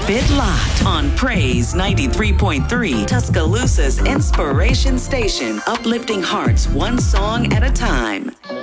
it locked on Praise 93.3, Tuscaloosa's inspiration station, uplifting hearts one song at a time.